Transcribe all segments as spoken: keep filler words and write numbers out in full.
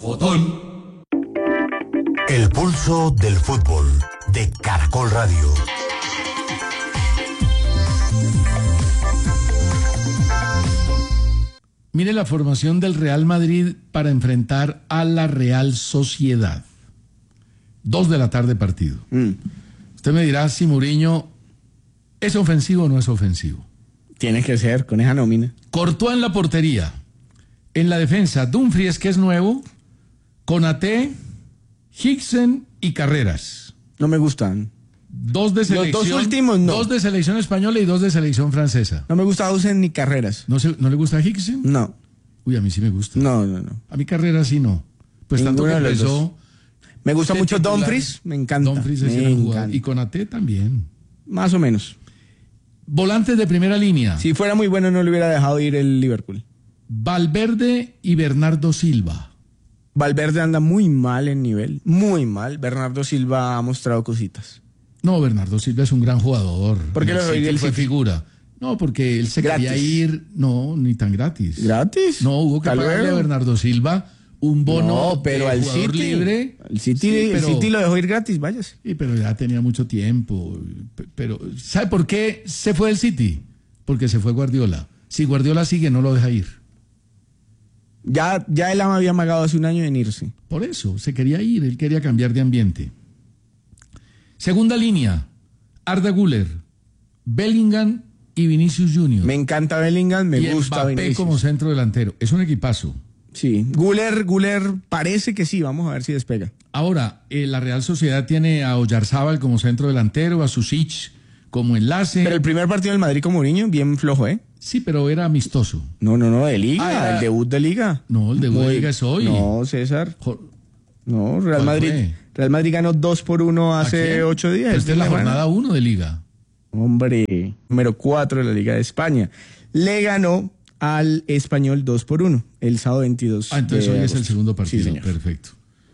Fotón. El pulso del fútbol de Caracol Radio. Mire la formación del Real Madrid para enfrentar a la Real Sociedad. Dos de la tarde partido. Mm. Usted me dirá si Mourinho es ofensivo o no es ofensivo. Tiene que ser, con esa nómina. Courtois en la portería. En la defensa, Dumfries, que es nuevo, Konaté, Hicksen y Carreras. No me gustan. Dos de selección. Los dos últimos no. Dos de selección española y dos de selección francesa. No me gusta Hausen ni Carreras. ¿No, se, ¿No le gusta Hicksen? No. Uy, a mí sí me gusta. No, no, no. A mí Carreras sí no. Pues tanto que empezó. Me gusta mucho titular. Dumfries, me encanta. Dumfries es el jugador. Y Konaté también. Más o menos. Volantes de primera línea. Si fuera muy bueno no le hubiera dejado ir el Liverpool. Valverde y Bernardo Silva. Valverde anda muy mal en nivel, muy mal. Bernardo Silva ha mostrado cositas. No, Bernardo Silva es un gran jugador. ¿Por qué lo sí, él fue figura? No, porque él se gratis. quería ir, no, ni tan gratis. ¿Gratis? No, hubo que Tal pagarle luego. a Bernardo Silva un bono no, pero de al jugador City, libre. El City, sí, pero, el City lo dejó ir gratis, váyase. Sí, pero ya tenía mucho tiempo. Pero, ¿sabe por qué se fue del City? Porque se fue Guardiola. Si Guardiola sigue, no lo deja ir. Ya, ya él había amagado hace un año en irse. Por eso, se quería ir, él quería cambiar de ambiente. Segunda línea, Arda Güler, Bellingham y Vinicius Junior. Me encanta Bellingham, me y gusta Mbappé Vinicius. como centro delantero. Es un equipazo. Sí, Güler, Güler parece que sí, vamos a ver si despega. Ahora, eh, la Real Sociedad tiene a Oyarzábal como centro delantero, a Susic como enlace. Pero el primer partido del Madrid con Mourinho, bien flojo, ¿eh? Sí, pero era amistoso. No, no, no, de Liga, Ah, era... el debut de Liga. No, el debut Muy... de Liga es hoy. No, César. Jo... No, Real Madrid fue? Real Madrid ganó dos por uno hace ocho días. Pero esta es la jornada uno de Liga. Hombre, número cuatro de la Liga de España. Le ganó al Español dos por uno el sábado veintidós. Ah, entonces hoy agosto. es el segundo partido. Sí, señor. Perfecto.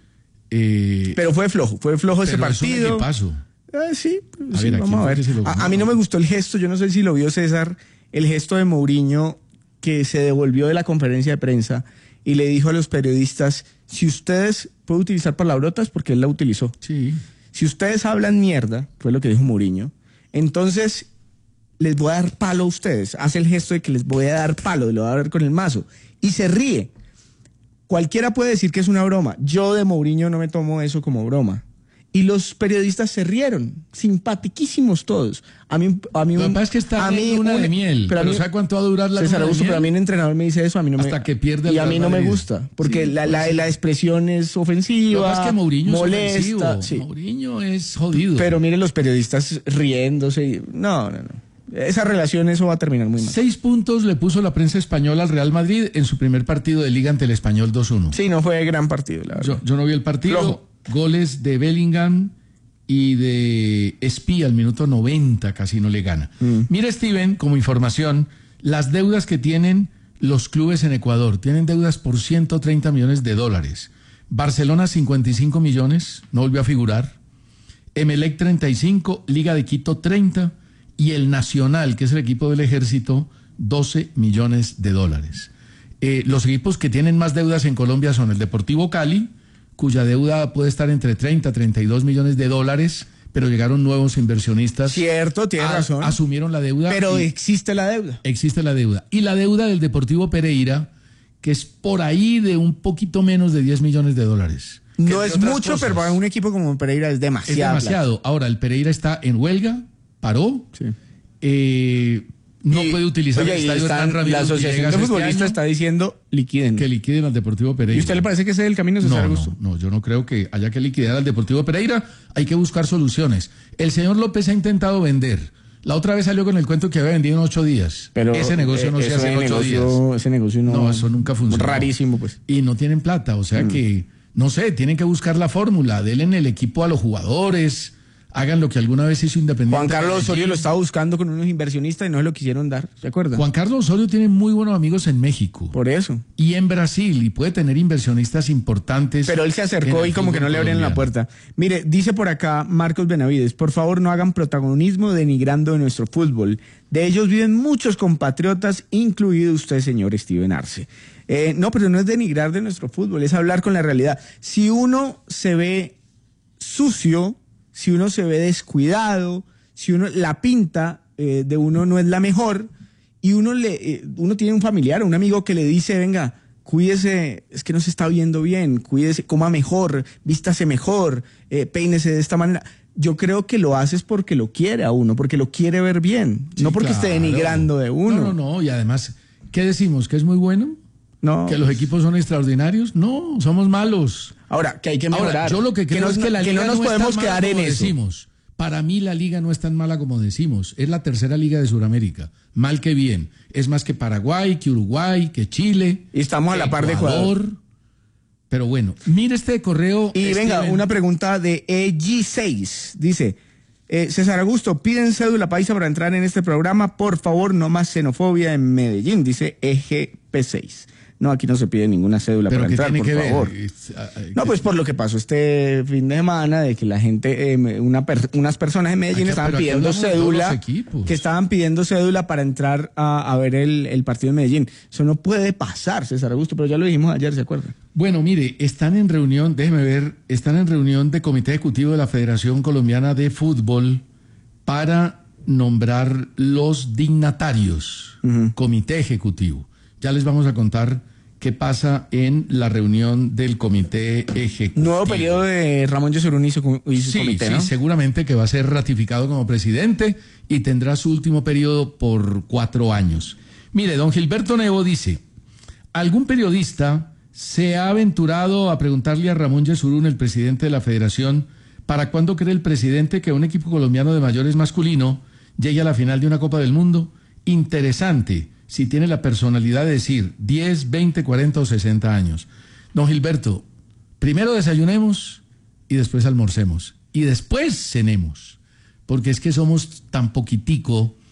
Eh... Pero fue flojo, fue flojo ese partido. Es un equipazo. Ah, sí, a sí ver, vamos a ver. A, a mí no me gustó el gesto, yo no sé si lo vio César, el gesto de Mourinho que se devolvió de la conferencia de prensa y le dijo a los periodistas, si ustedes pueden utilizar palabrotas, porque él la utilizó. Sí. Si ustedes hablan mierda, fue lo que dijo Mourinho, entonces les voy a dar palo a ustedes. Hace el gesto de que les voy a dar palo, le voy a dar con el mazo. Y se ríe. Cualquiera puede decir que es una broma. Yo de Mourinho no me tomo eso como broma. Y los periodistas se rieron, simpatiquísimos todos. A mí, a mí Lo que un, pasa es que está a mí luna un, de miel. Pero, pero mí, ¿sabe cuánto va a durar la César luna Augusto, de miel? pero a mí un entrenador me dice eso, a mí no me... Hasta que pierde el Y a mí no me Madrid. gusta, porque sí, la, la, la expresión es ofensiva, Lo que pasa es que Mourinho molesta. es ofensivo. Sí. Mourinho es jodido. Pero miren los periodistas riéndose. No, no, no. Esa relación, eso va a terminar muy mal. Seis puntos le puso la prensa española al Real Madrid en su primer partido de Liga ante el Español dos uno. Sí, no fue gran partido, la verdad. Yo, yo no vi el partido. Flojo. Goles de Bellingham y de Espía al minuto noventa casi no le gana. Mm. Mira, Steven, como información, las deudas que tienen los clubes en Ecuador. Tienen deudas por ciento treinta millones de dólares. Barcelona cincuenta y cinco millones, no volvió a figurar. Emelec treinta y cinco, Liga de Quito treinta y el Nacional, que es el equipo del Ejército, doce millones de dólares. Eh, los equipos que tienen más deudas en Colombia son el Deportivo Cali, cuya deuda puede estar entre treinta, treinta y dos millones de dólares, pero llegaron nuevos inversionistas. Cierto, tiene razón. Asumieron la deuda. Pero existe la deuda. Existe la deuda. Y la deuda del Deportivo Pereira, que es por ahí de un poquito menos de diez millones de dólares. No es mucho, cosas, pero para un equipo como Pereira es demasiado. Es demasiado. Plata. Ahora, el Pereira está en huelga, paró. Sí. Eh, no y, puede utilizar oye, el estadio están, tan La Asociación de Futbolistas este está diciendo liquiden. Que liquiden al Deportivo Pereira. ¿Y usted le parece que ese es el camino, César no, Augusto? No, no, yo no creo que haya que liquidar al Deportivo Pereira. Hay que buscar soluciones. El señor López ha intentado vender. La otra vez salió con el cuento que había vendido en ocho días. Pero ese negocio no se hace en ocho días. Ese negocio no... No, eso nunca funciona. Rarísimo, pues. Y no tienen plata, o sea mm. que, no sé, tienen que buscar la fórmula. Denle en el equipo a los jugadores... Hagan lo que alguna vez hizo Independiente. Juan Carlos Osorio lo estaba buscando con unos inversionistas y no se lo quisieron dar, ¿se acuerdan? Juan Carlos Osorio tiene muy buenos amigos en México. Por eso. Y en Brasil, y puede tener inversionistas importantes. Pero él se acercó y como que no le abrían la puerta. Mire, dice por acá Marcos Benavides, por favor no hagan protagonismo denigrando de nuestro fútbol. De ellos viven muchos compatriotas, incluido usted, señor Steven Arce. Eh, no, pero no es denigrar de nuestro fútbol, es hablar con la realidad. Si uno se ve sucio, si uno se ve descuidado, si uno la pinta eh, de uno no es la mejor, y uno le eh, uno tiene un familiar o un amigo que le dice, venga, cuídese, es que no se está viendo bien, cuídese, coma mejor, vístase mejor, eh, peínese de esta manera. Yo creo que lo haces porque lo quiere a uno, porque lo quiere ver bien, Sí, no porque claro. esté denigrando de uno. No, no, no, y además, ¿qué decimos? ¿Que es muy bueno? No. ¿Que los equipos son extraordinarios? No, somos malos. Ahora, que hay que mejorar. Ahora, yo lo que creo no, es que la que liga no nos no es podemos tan quedar mala en como eso. decimos. Para mí la liga no es tan mala como decimos. Es la tercera liga de Sudamérica. Mal que bien. Es más que Paraguay, que Uruguay, que Chile. Y estamos a la par de Ecuador. Pero bueno, mire este correo. Y venga, Steven. una pregunta de E G seis. Dice, eh, César Augusto, piden cédula paisa para entrar en este programa. Por favor, no más xenofobia en Medellín, dice E G P seis. No, aquí no se pide ninguna cédula ¿Pero para qué entrar, tiene por que favor. ver? Es, ah, ah, No, que- pues por lo que pasó este fin de semana, de que la gente, eh, una per- unas personas en Medellín Acá- estaban pero aquí pidiendo hablamos de todos cédula, los equipos. que estaban pidiendo cédula para entrar a, a ver el, el partido en Medellín. Eso no puede pasar, César Augusto, pero ya lo dijimos ayer, ¿se acuerdan? Bueno, mire, están en reunión, déjeme ver, están en reunión de Comité Ejecutivo de la Federación Colombiana de Fútbol para nombrar los dignatarios. Ujú. Comité Ejecutivo. Ya les vamos a contar qué pasa en la reunión del Comité Ejecutivo. Nuevo periodo de Ramón Yesurún y su, y su Sí, comité, sí, ¿no? seguramente que va a ser ratificado como presidente y tendrá su último periodo por cuatro años. Mire, don Gilberto Nevo dice, ¿algún periodista se ha aventurado a preguntarle a Ramón Yesurún, el presidente de la federación, para cuándo cree el presidente que un equipo colombiano de mayores masculino llegue a la final de una Copa del Mundo? Interesante, si tiene la personalidad de decir diez, veinte, cuarenta o sesenta años. Don Gilberto, primero desayunemos y después almorcemos y después cenemos, porque es que somos tan poquitico